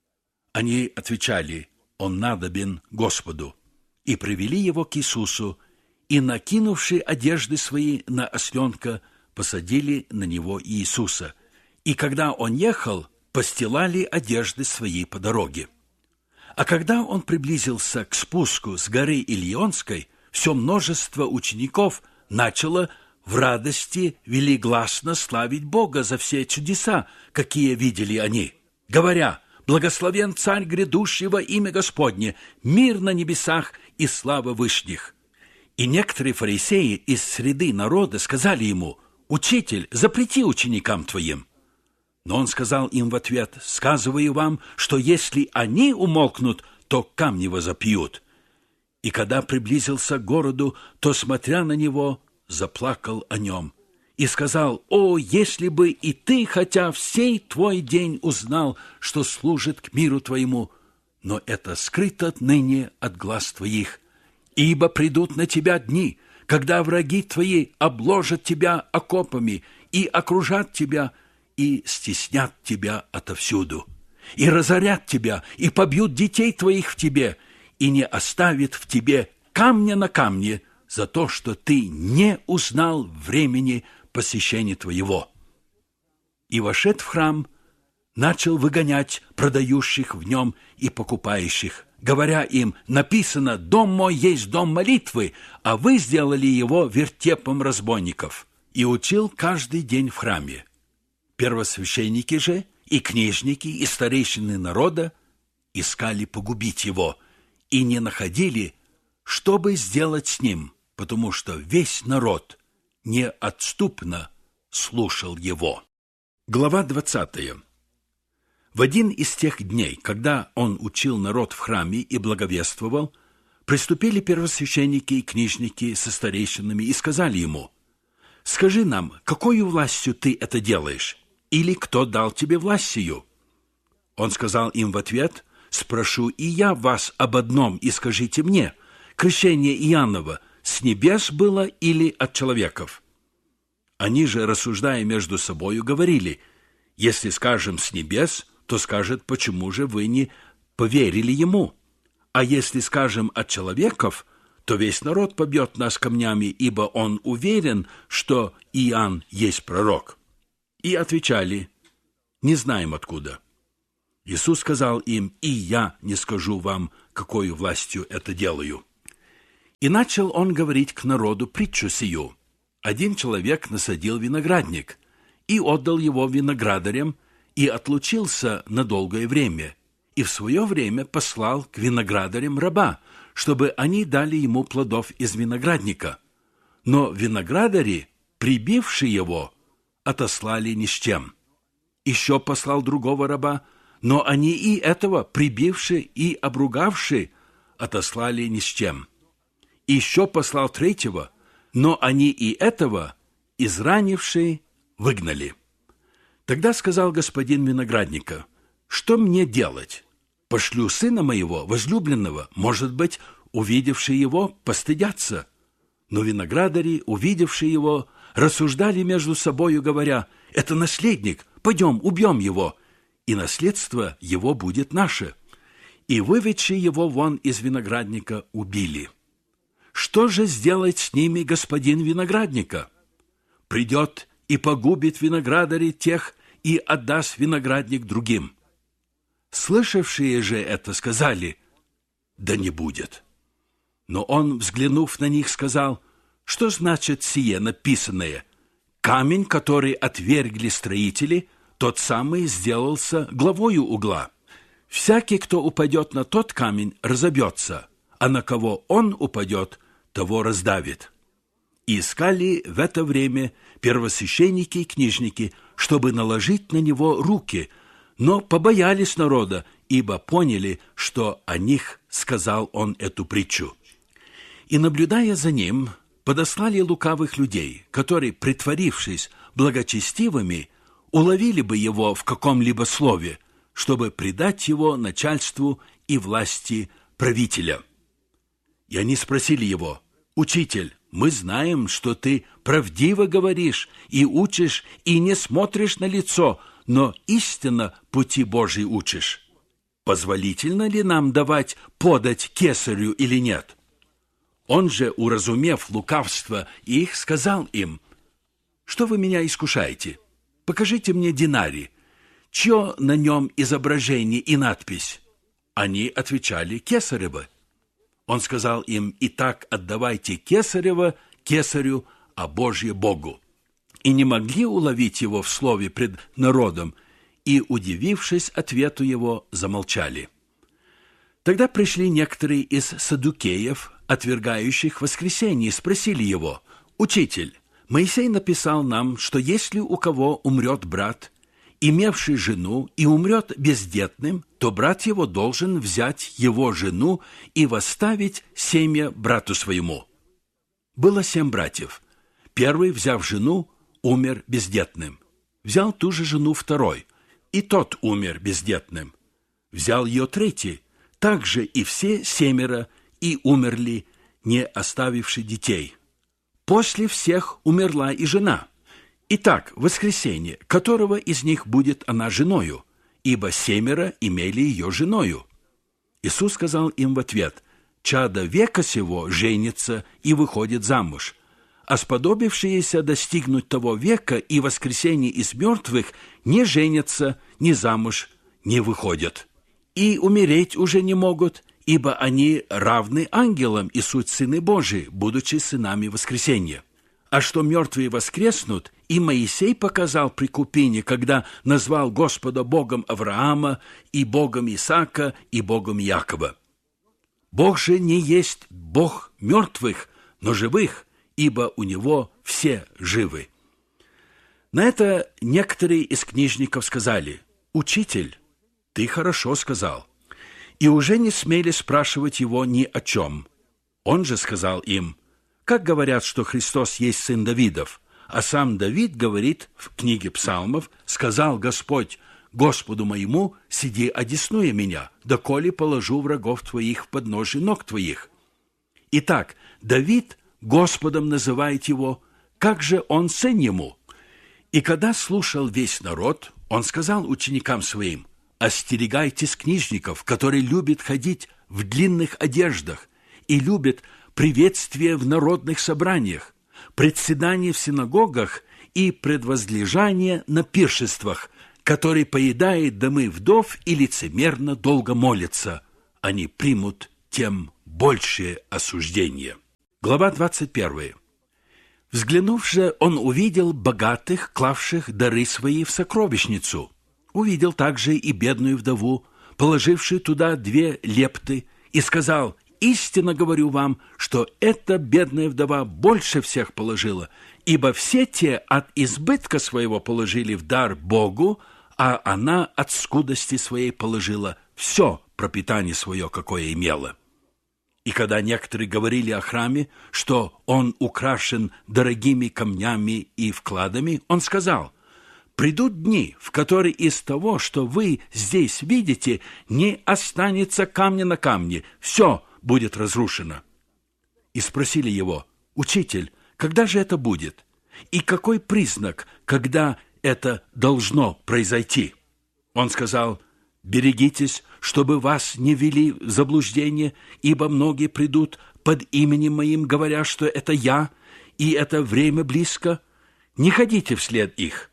Они отвечали: «Он надобен Господу». И привели его к Иисусу, и, накинувши одежды свои на осленка, посадили на него Иисуса. И когда он ехал, постилали одежды свои по дороге. А когда он приблизился к спуску с горы Илионской, все множество учеников начало в радости велигласно славить Бога за все чудеса, какие видели они, говоря: «Благословен Царь грядущий во имя Господне, мир на небесах и слава вышних». И некоторые фарисеи из среды народа сказали ему: «Учитель, запрети ученикам твоим». Но он сказал им в ответ: «Сказываю вам, что если они умолкнут, то камни возопьют». И когда приблизился к городу, то, смотря на него, заплакал о нем и сказал: «О, если бы и ты хотя в сей твой день узнал, что служит к миру твоему, но это скрыто отныне от глаз твоих. Ибо придут на тебя дни, когда враги твои обложат тебя окопами и окружат тебя, и стеснят тебя отовсюду, и разорят тебя, и побьют детей твоих в тебе, и не оставят в тебе камня на камне за то, что ты не узнал времени посещения твоего». И, вошед в храм, начал выгонять продающих в нем и покупающих, говоря им: «Написано: дом мой есть дом молитвы, а вы сделали его вертепом разбойников». И учил каждый день в храме. Первосвященники же и книжники и старейшины народа искали погубить его и не находили, чтобы сделать с ним, потому что весь народ неотступно слушал его. Глава двадцатая. В один из тех дней, когда он учил народ в храме и благовествовал, приступили первосвященники и книжники со старейшинами и сказали ему: «Скажи нам, какою властью ты это делаешь? Или кто дал тебе власть сию?» Он сказал им в ответ: «Спрошу и я вас об одном, и скажите мне: крещение Иоаннова с небес было или от человеков?» Они же, рассуждая между собою, говорили: «Если скажем с небес, то скажет: почему же вы не поверили ему? А если скажем от человеков, то весь народ побьет нас камнями, ибо он уверен, что Иоанн есть пророк». И отвечали: «Не знаем откуда». Иисус сказал им: «И я не скажу вам, какой властью это делаю». И начал он говорить к народу притчу сию. Один человек насадил виноградник и отдал его виноградарям, и отлучился на долгое время, и в свое время послал к виноградарям раба, чтобы они дали ему плодов из виноградника. Но виноградари, прибившие его, отослали ни с чем. Еще послал другого раба, но они и этого, прибившие и обругавшие, отослали ни с чем. Еще послал третьего, но они и этого, изранившие, выгнали. Тогда сказал господин виноградника: «Что мне делать? Пошлю сына моего, возлюбленного, может быть, увидевшие его, постыдятся». Но виноградари, увидевшие его, рассуждали между собою, говоря: «Это наследник, пойдем, убьем его, и наследство его будет наше». И, выведшие его вон из виноградника, убили. Что же сделать с ними господин виноградника? Придет и погубит виноградарей тех, и отдаст виноградник другим. Слышавшие же это сказали: «Да не будет». Но он, взглянув на них, сказал: «Что значит сие написанное? Камень, который отвергли строители, тот самый сделался главою угла. Всякий, кто упадет на тот камень, разобьется, а на кого он упадет, того раздавит». И искали в это время первосвященники и книжники, чтобы наложить на него руки, но побоялись народа, ибо поняли, что о них сказал он эту притчу. И, наблюдая за ним, подослали лукавых людей, которые, притворившись благочестивыми, уловили бы его в каком-либо слове, чтобы предать его начальству и власти правителя. И они спросили его: «Учитель, мы знаем, что ты правдиво говоришь и учишь, и не смотришь на лицо, но истинно пути Божьи учишь. Позволительно ли нам давать подать кесарю или нет?» Он же, уразумев лукавство их, сказал им: «Что вы меня искушаете? Покажите мне динарий. Чье на нем изображение и надпись?» Они отвечали: «Кесарево». Он сказал им: «Итак, отдавайте кесарево кесарю, а Божье Богу». И не могли уловить его в слове пред народом, и, удивившись ответу его, замолчали. Тогда пришли некоторые из саддукеев, отвергающих воскресенье, и спросили его: «Учитель, Моисей написал нам, что если у кого умрет брат, имевший жену, и умрет бездетным, то брат его должен взять его жену и восставить семя брату своему». Было семь братьев. Первый, взяв жену, умер бездетным. Взял ту же жену второй, и тот умер бездетным. Взял ее третий, также и все семеро, и умерли, не оставивши детей. После всех умерла и жена. Итак, воскресенье, которого из них будет она женою, ибо семеро имели ее женою. Иисус сказал им в ответ: «Чадо века сего женится и выходит замуж, а сподобившиеся достигнуть того века и воскресения из мертвых не женятся, ни замуж не выходят. И умереть уже не могут, ибо они равны ангелам и суть сыны Божии, будучи сынами воскресения. А что мертвые воскреснут, и Моисей показал при купине, когда назвал Господа Богом Авраама, и Богом Исаака, и Богом Якова. Бог же не есть Бог мертвых, но живых, ибо у Него все живы». На это некоторые из книжников сказали: «Учитель, ты хорошо сказал», и уже не смели спрашивать его ни о чем. Он же сказал им: «Как говорят, что Христос есть сын Давидов, а сам Давид говорит в книге Псалмов: сказал Господь Господу моему: сиди одесную меня, доколе положу врагов твоих в подножие ног твоих». Итак, Давид Господом называет его, как же он сын ему? И когда слушал весь народ, он сказал ученикам своим: «Остерегайтесь книжников, которые любят ходить в длинных одеждах и любят приветствие в народных собраниях, председание в синагогах и предвозлежание на пиршествах, который поедает домы вдов и лицемерно долго молится, они примут тем большее осуждение. Глава двадцать первая. Взглянув же, он увидел богатых, клавших дары свои в сокровищницу. Увидел также и бедную вдову, положившую туда две лепты, и сказал: «Истинно говорю вам, что эта бедная вдова больше всех положила, ибо все те от избытка своего положили в дар Богу, а она от скудости своей положила все пропитание свое, какое имела». И когда некоторые говорили о храме, что он украшен дорогими камнями и вкладами, он сказал: «Придут дни, в которые из того, что вы здесь видите, не останется камня на камне, все будет разрушено». И спросили его: «Учитель, когда же это будет? И какой признак, когда это должно произойти?» Он сказал: «Берегитесь, чтобы вас не ввели в заблуждение, ибо многие придут под именем моим, говоря, что это я, и это время близко. Не ходите вслед их.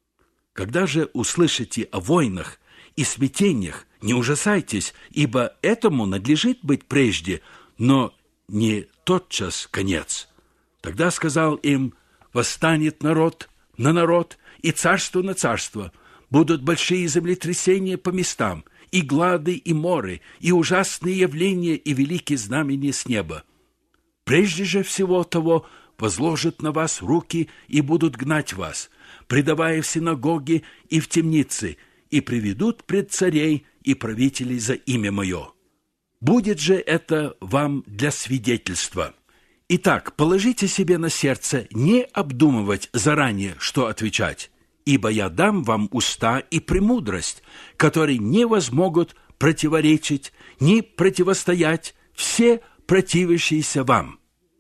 Когда же услышите о войнах и смятениях, не ужасайтесь, ибо этому надлежит быть прежде, но не тотчас конец». Тогда сказал им: «Восстанет народ на народ и царство на царство. Будут большие землетрясения по местам, и глады, и моры, и ужасные явления, и великие знамения с неба. Прежде же всего того возложат на вас руки и будут гнать вас, предавая в синагоги и в темницы, и приведут пред царей и правителей за имя мое. Будет же это вам для свидетельства. Итак, положите себе на сердце не обдумывать заранее, что отвечать, ибо я дам вам уста и премудрость, которые не возмогут противоречить, ни противостоять все противящиеся вам.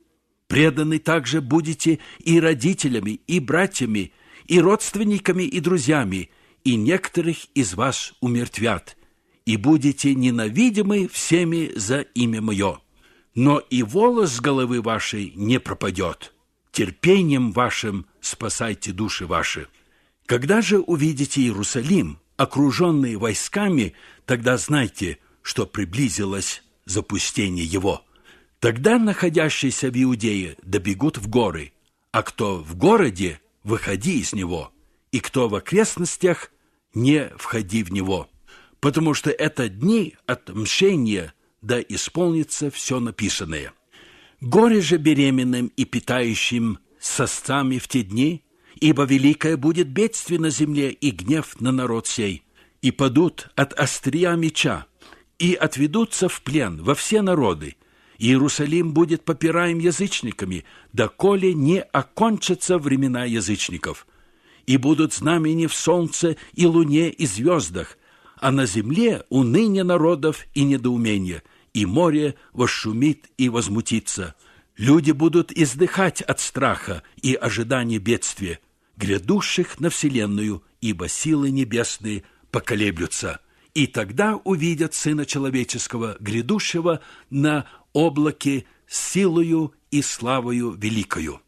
Преданы также будете и родителями, и братьями, и родственниками, и друзьями, и некоторых из вас умертвят, и будете ненавидимы всеми за имя мое. Но и волос с головы вашей не пропадет. Терпением вашим спасайте души ваши. Когда же увидите Иерусалим, окруженный войсками, тогда знайте, что приблизилось запустение его. Тогда находящиеся в Иудее добегут в горы, а кто в городе, выходи из него, и кто в окрестностях, не входи в него, потому что это дни отмщения, да исполнится все написанное. Горе же беременным и питающим сосцами в те дни, ибо великое будет бедствие на земле и гнев на народ сей, и падут от острия меча, и отведутся в плен во все народы. Иерусалим будет попираем язычниками, доколе не окончатся времена язычников. И будут знамения в солнце и луне и звездах, а на земле уныние народов и недоумение, и море восшумит и возмутится. Люди будут издыхать от страха и ожидания бедствия, грядущих на вселенную, ибо силы небесные поколеблются. И тогда увидят Сына Человеческого, грядущего на облаке с силою и славою великою.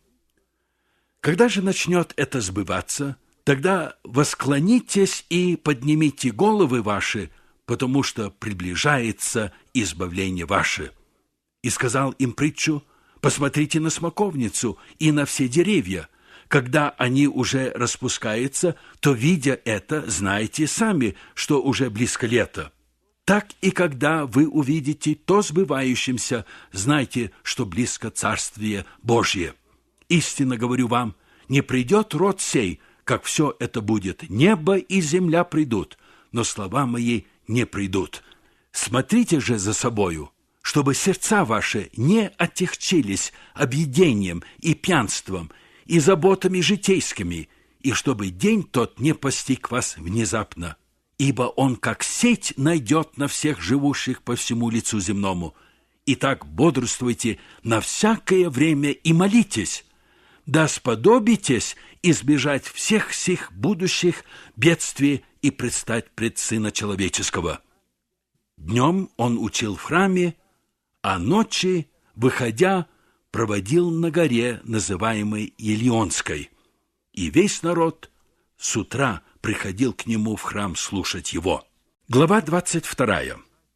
Когда же начнет это сбываться, тогда восклонитесь и поднимите головы ваши, потому что приближается избавление ваше». И сказал им притчу: «Посмотрите на смоковницу и на все деревья. Когда они уже распускаются, то, видя это, знаете сами, что уже близко лето. Так и когда вы увидите то сбывающимся, знайте, что близко Царствие Божье. Истинно говорю вам, не придет род сей, как все это будет. Небо и земля придут, но слова мои не придут. Смотрите же за собою, чтобы сердца ваши не отягчились объедением и пьянством, и заботами житейскими, и чтобы день тот не постиг вас внезапно. Ибо он, как сеть, найдет на всех живущих по всему лицу земному. Итак, бодрствуйте на всякое время и молитесь, да сподобитесь избежать всех сих будущих бедствий и предстать пред Сына Человеческого». Днем он учил в храме, а ночи выходя, проводил на горе, называемой Елеонской, и весь народ с утра приходил к нему в храм слушать его. Глава двадцать вторая.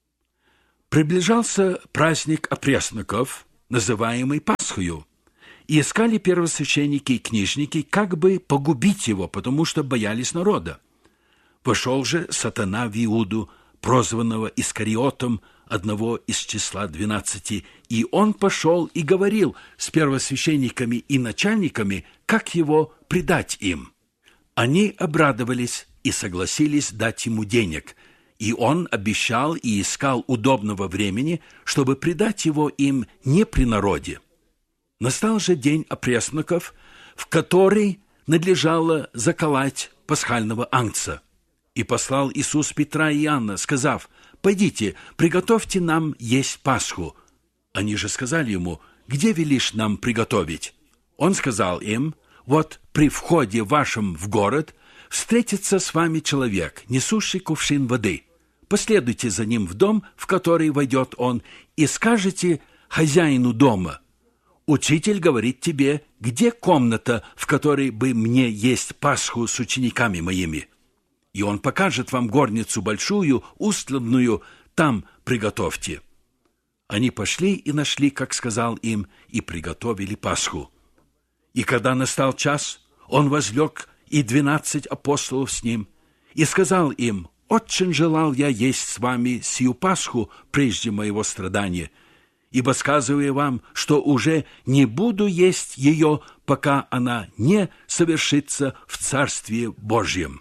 Приближался праздник опресноков, называемый Пасхою, и искали первосвященники и книжники, как бы погубить его, потому что боялись народа. Вошел же сатана в Иуду, прозванного Искариотом, одного из числа двенадцати, и он пошел и говорил с первосвященниками и начальниками, как его предать им. Они обрадовались и согласились дать ему денег, и он обещал и искал удобного времени, чтобы предать его им не при народе. Настал же день опресноков, в который надлежало заколоть пасхального агнца. И послал Иисус Петра и Иоанна, сказав: «Пойдите, приготовьте нам есть Пасху». Они же сказали ему: «Где велишь нам приготовить?» Он сказал им: «Вот при входе вашем в город встретится с вами человек, несущий кувшин воды. Последуйте за ним в дом, в который войдет он, и скажете хозяину дома: Учитель говорит тебе, где комната, в которой бы мне есть Пасху с учениками моими? И он покажет вам горницу большую, устланную, там приготовьте». Они пошли и нашли, как сказал им, и приготовили Пасху. И когда настал час, он возлег, и двенадцать апостолов с ним, и сказал им: «Очень желал я есть с вами сию Пасху прежде моего страдания, ибо сказываю вам, что уже не буду есть ее, пока она не совершится в Царстве Божьем».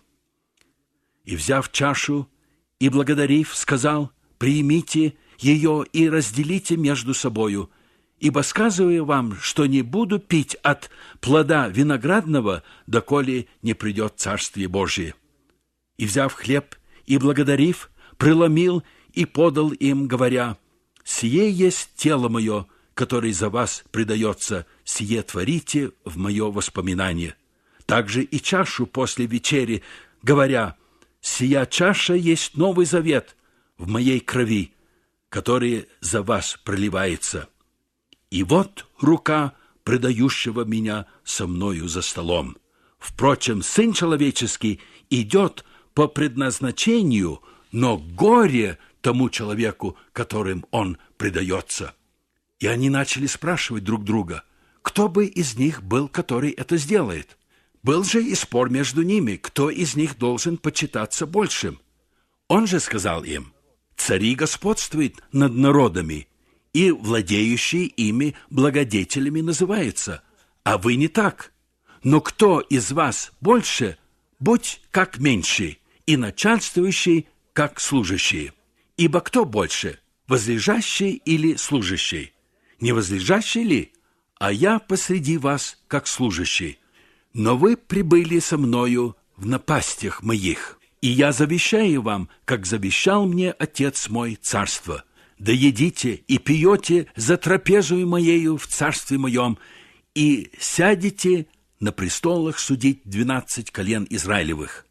И, взяв чашу и благодарив, сказал: «Примите ее и разделите между собою, ибо сказываю вам, что не буду пить от плода виноградного, доколе не придет Царствие Божие». И, взяв хлеб и благодарив, преломил и подал им, говоря: «Сие есть тело мое, которое за вас предается, сие творите в мое воспоминание». Также и чашу после вечери, говоря: «Сия чаша есть новый завет в моей крови, которая за вас проливается. И вот рука предающего меня со мною за столом. Впрочем, Сын Человеческий идет по предназначению, но горе тому человеку, которым он предается». И они начали спрашивать друг друга, кто бы из них был, который это сделает. Был же и спор между ними, кто из них должен почитаться большим. Он же сказал им: «Цари господствуют над народами, и владеющие ими благодетелями называются, а вы не так. Но кто из вас больше, будь как меньший, и начальствующий, как служащий. Ибо кто больше, возлежащий или служащий? Не возлежащий ли? А я посреди вас, как служащий. Но вы прибыли со мною в напастях моих, и я завещаю вам, как завещал мне Отец мой, царство. Да едите и пьете за трапезою моею в царстве моем, и сядете на престолах судить двенадцать колен Израилевых».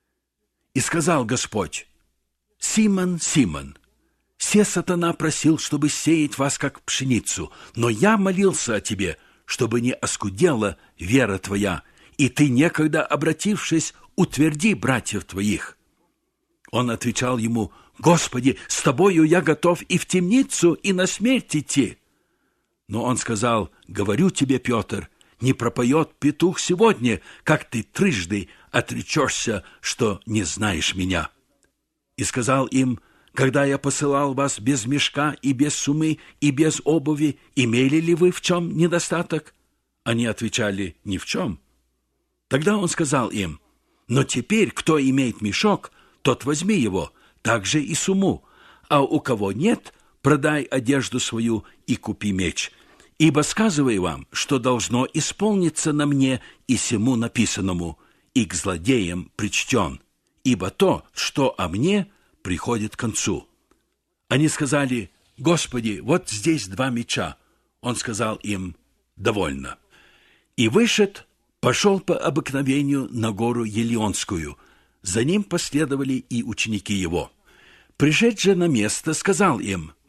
И сказал Господь: «Симон, Симон, се сатана просил, чтобы сеять вас, как пшеницу, но я молился о тебе, чтобы не оскудела вера твоя, и ты, некогда обратившись, утверди братьев твоих». Он отвечал ему: «Господи, с тобою я готов и в темницу, и на смерть идти». Но он сказал: «Говорю тебе, Петр, не пропоет петух сегодня, как ты трижды отречешься, что не знаешь меня». И сказал им: «Когда я посылал вас без мешка и без сумы и без обуви, имели ли вы в чем недостаток?» Они отвечали: «Ни в чем». Тогда он сказал им: «Но теперь, кто имеет мешок, тот возьми его, также и сумму, а у кого нет, продай одежду свою и купи меч. Ибо сказываю вам, что должно исполниться на мне и сему написанному, и к злодеям причтен, ибо то, что о мне, приходит к концу». Они сказали: «Господи, вот здесь два меча». Он сказал им: «Довольно». И вышед, пошел по обыкновению на гору Елеонскую. За ним последовали и ученики его. Пришед же на место, сказал им: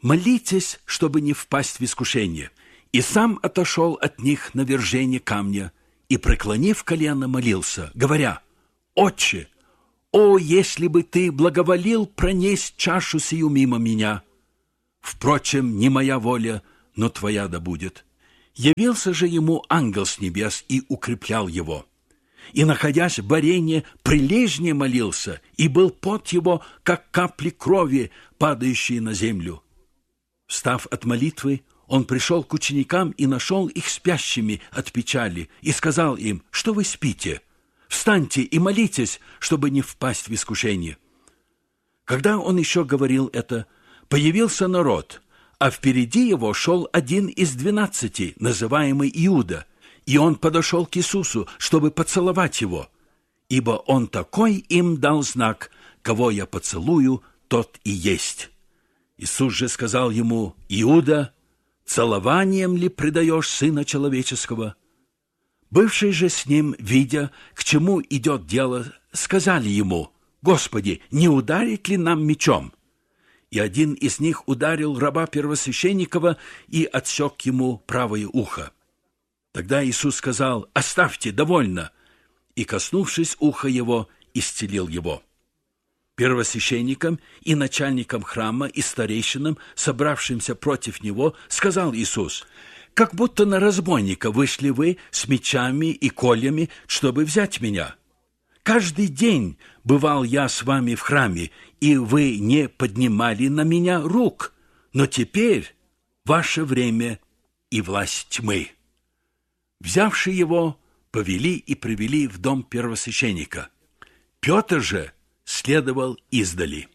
молитесь, чтобы не впасть в искушение». И сам отошел от них на вержение камня и, преклонив колено, молился, говоря: «Отче, о, если бы ты благоволил пронесть чашу сию мимо меня! Впрочем, не моя воля, но твоя да будет». Явился же ему ангел с небес и укреплял его. И, находясь в варенье, прилежнее молился, и был пот его, как капли крови, падающие на землю. Встав от молитвы, он пришел к ученикам и нашел их спящими от печали, и сказал им: «Что вы спите? Встаньте и молитесь, чтобы не впасть в искушение». Когда он еще говорил это, появился народ, а впереди его шел один из двенадцати, называемый Иуда, и он подошел к Иисусу, чтобы поцеловать его, ибо он такой им дал знак: «Кого я поцелую, тот и есть». Иисус же сказал ему: «Иуда, целованием ли предаешь Сына Человеческого?» Бывшие же с ним, видя, к чему идет дело, сказали ему: «Господи, не ударить ли нам мечом?» И один из них ударил раба первосвященникова и отсек ему правое ухо. Тогда Иисус сказал: «Оставьте, довольно!» И, коснувшись уха его, исцелил его. Первосвященникам и начальникам храма и старейшинам, собравшимся против него, сказал Иисус: «Как будто на разбойника вышли вы с мечами и кольями, чтобы взять меня. Каждый день бывал я с вами в храме, и вы не поднимали на меня рук, но теперь ваше время и власть тьмы». Взявши его, повели и привели в дом первосвященника. Петр же следовал издали.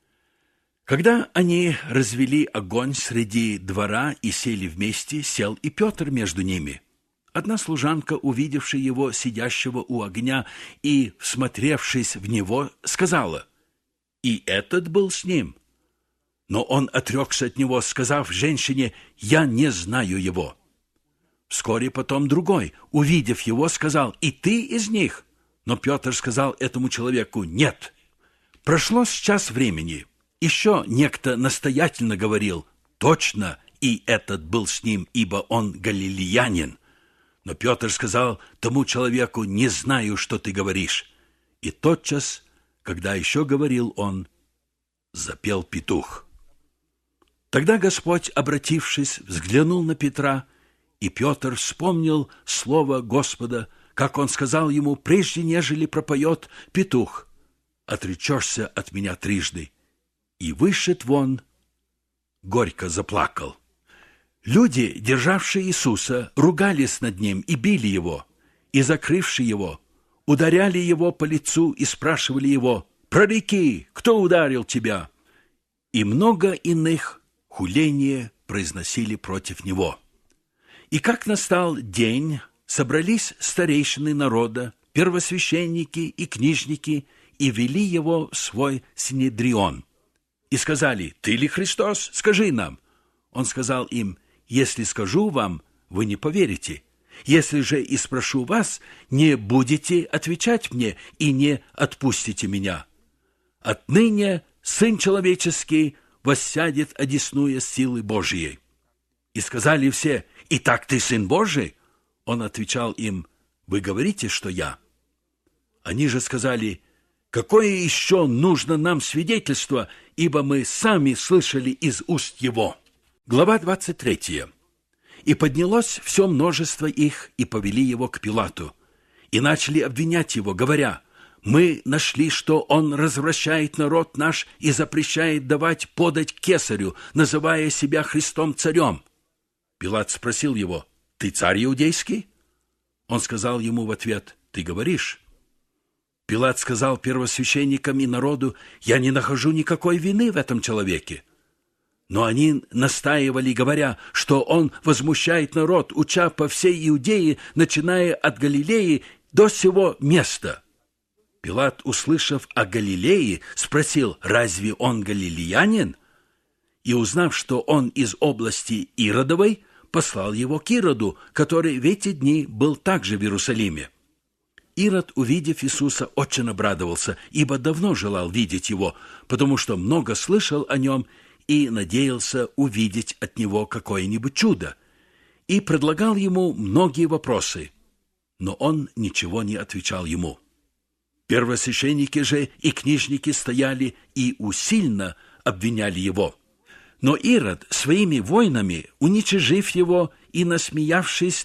Когда они развели огонь среди двора и сели вместе, сел и Петр между ними. Одна служанка, увидевшая его сидящего у огня и, всмотревшись в него, сказала: «И этот был с ним». Но он отрекся от него, сказав женщине: «Я не знаю его». Вскоре потом другой, увидев его, сказал: «И ты из них?» Но Петр сказал этому человеку: «Нет». Прошло с час времени. Еще некто настоятельно говорил: «Точно, и этот был с ним, ибо он галилеянин». Но Петр сказал тому человеку: «Не знаю, что ты говоришь». И тотчас, когда еще говорил он, запел петух. Тогда Господь, обратившись, взглянул на Петра, и Петр вспомнил слово Господа, как он сказал ему, прежде нежели пропоет петух: «Отречешься от меня трижды». И вышед вон, горько заплакал. Люди, державшие Иисуса, ругались над ним и били его, и, закрывши его, ударяли его по лицу и спрашивали его: «Прореки, кто ударил тебя?» И много иных хуления произносили против него. И как настал день, собрались старейшины народа, первосвященники и книжники, и вели его в свой синедрион. И сказали: «Ты ли Христос? Скажи нам». Он сказал им: «Если скажу вам, вы не поверите. Если же и спрошу вас, не будете отвечать мне и не отпустите меня. Отныне Сын Человеческий воссядет одесную силы Божией». И сказали все: «Итак ты Сын Божий?» Он отвечал им: «Вы говорите, что я». Они же сказали: «Какое еще нужно нам свидетельство, ибо мы сами слышали из уст его». Глава двадцать третья. «И поднялось все множество их, и повели его к Пилату, и начали обвинять его, говоря: мы нашли, что он развращает народ наш и запрещает давать подать кесарю, называя себя Христом царем». Пилат спросил его: «Ты царь иудейский?» Он сказал ему в ответ: «Ты говоришь». Пилат сказал первосвященникам и народу: «Я не нахожу никакой вины в этом человеке». Но они настаивали, говоря, что он возмущает народ, уча по всей Иудее, начиная от Галилеи до сего места. Пилат, услышав о Галилее, спросил: «Разве он галилеянин?» И, узнав, что он из области Иродовой, послал его к Ироду, который в эти дни был также в Иерусалиме. Ирод, увидев Иисуса, очень обрадовался, ибо давно желал видеть его, потому что много слышал о нем и надеялся увидеть от него какое-нибудь чудо, и предлагал ему многие вопросы, но он ничего не отвечал ему. Первосвященники же и книжники стояли и усильно обвиняли его. Но Ирод своими воинами, уничижив его и насмеявшись